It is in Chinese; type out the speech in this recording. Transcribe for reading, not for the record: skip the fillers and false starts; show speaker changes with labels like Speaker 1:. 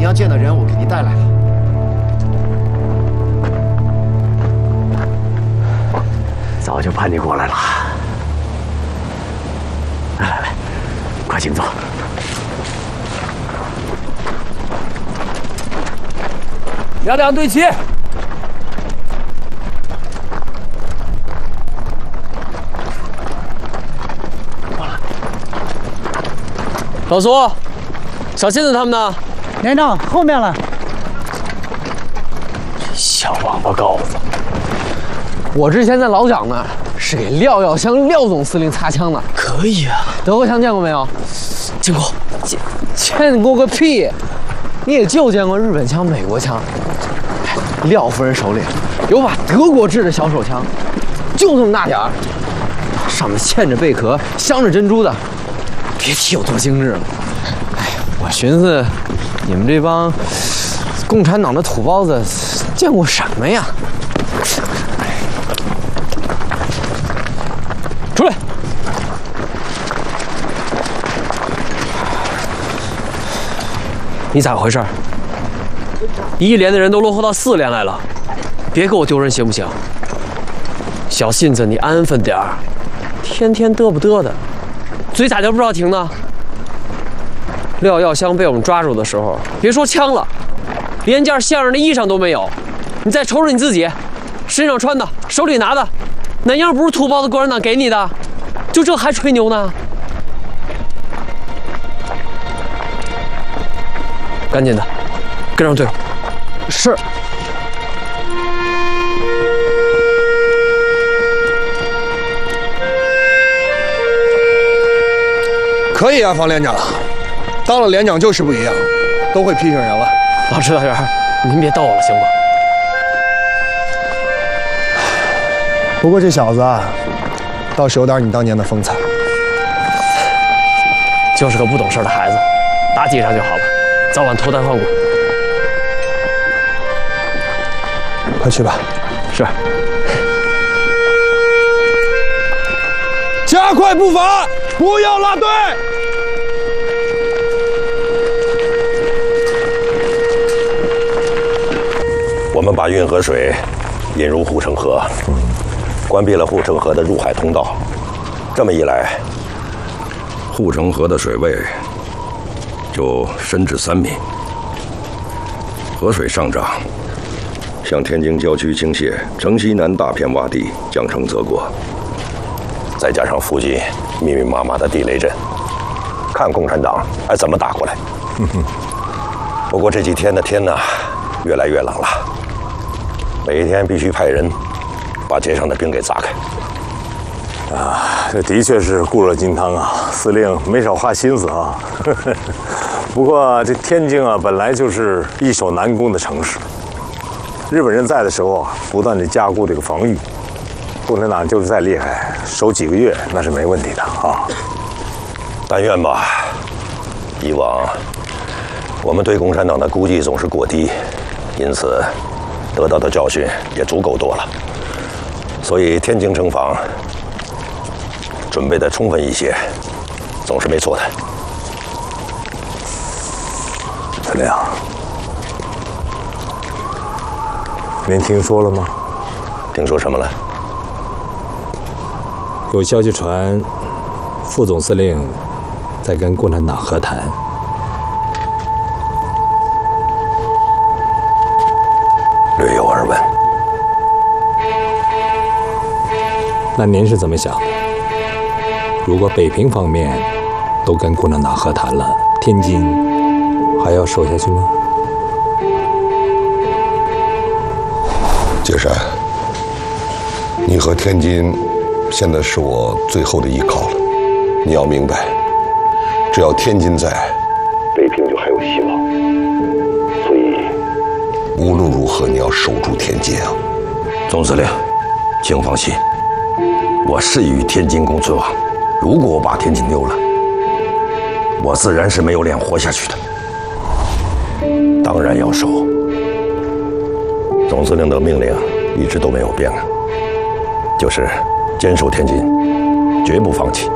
Speaker 1: 要见的人我给你带来了。早就盼你过来了。来，快请坐。
Speaker 2: 两两对齐。老苏，小信子他们呢？
Speaker 3: 连长后面了。
Speaker 2: 小王八羔子！我之前在老蒋那儿是给廖耀湘廖总司令擦枪的。
Speaker 1: 可以啊。
Speaker 2: 德国枪见过没有？
Speaker 1: 见过。
Speaker 2: 见过个屁！你也就见过日本枪、美国枪。廖夫人手里有把德国制的小手枪，就这么大点儿，上面嵌着贝壳，镶着珍珠的。别提有多精致了。哎，我寻思，你们这帮共产党的土包子见过什么呀？出来！你咋回事？1连的人都落后到4连来了，别给我丢人行不行？小信子，你安分点儿，天天嘚不嘚的。嘴咋就不知道停呢？廖耀湘被我们抓住的时候，别说枪了，连件像样的衣裳都没有。你再瞅瞅你自己，身上穿的，手里拿的，哪样不是土包子共产党给你的？就这还吹牛呢？赶紧的，跟上队伍。是。
Speaker 4: 可以啊，方连长，当了连长就是不一样，都会批评人了。
Speaker 2: 老指导员，您别逗我了，行吗？
Speaker 4: 不过这小子啊，倒是有点你当年的风采。
Speaker 2: 就是个不懂事的孩子，打几场就好了，早晚脱胎换骨。
Speaker 4: 快去吧。
Speaker 2: 是。
Speaker 4: 加快步伐，不要落队。
Speaker 5: 我们把运河水引入护城河，关闭了护城河的入海通道。这么一来，护城河的水位就深至3米，河水上涨，向天津郊区倾泻，城西南大片洼地将成泽国。再加上附近密密麻麻的地雷阵，看共产党还怎么打过来。不过这几天的天呢，越来越冷了，每一天必须派人把街上的冰给砸开。
Speaker 6: 啊，这的确是固若金汤啊！司令没少花心思啊。不过这天津啊，本来就是易守难攻的城市，日本人在的时候啊，不断地加固这个防御。共产党就是再厉害，守几个月那是没问题的啊。
Speaker 5: 但愿吧。以往我们对共产党的估计总是过低，因此得到的教训也足够多了。所以天津城防准备的充分一些，总是没错的。
Speaker 6: 司令，您听说了吗？
Speaker 5: 听说什么了？
Speaker 6: 有消息传，副总司令在跟共产党和谈。
Speaker 5: 略有耳闻。
Speaker 6: 那您是怎么想？如果北平方面都跟共产党和谈了，天津还要守下去吗？
Speaker 7: 杰山，你和天津现在是我最后的依靠了。你要明白，只要天津在，北平就还有希望。所以，无论如何，你要守住天津啊！
Speaker 5: 总司令，请放心，我誓与天津共存亡。如果我把天津丢了，我自然是没有脸活下去的。当然要守。总司令的命令一直都没有变，就是坚守天津，绝不放弃。